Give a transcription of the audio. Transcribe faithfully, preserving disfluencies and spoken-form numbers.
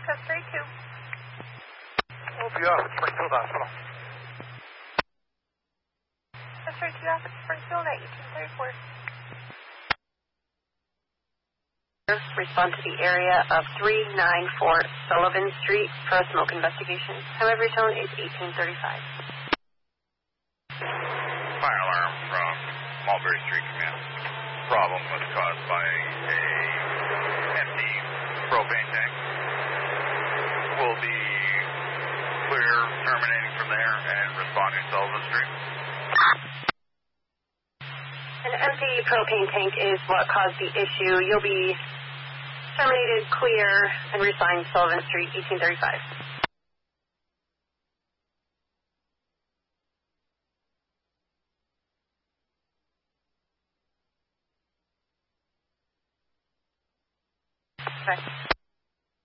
Custody two. We'll be off at Springfield Hospital. Custody two off at Springfield at eighteen thirty-four. Respond to the area of three ninety-four Sullivan Street for a smoke investigation. Time of return is eighteen thirty-five. Fire alarm from Mulberry Street Command. Problem was caused by a empty propane tank. Will be clear, terminating from there and responding to Sullivan Street. An empty propane tank is what caused the issue. You'll be terminated, clear, and reassigned Sullivan Street, eighteen thirty-five. Okay.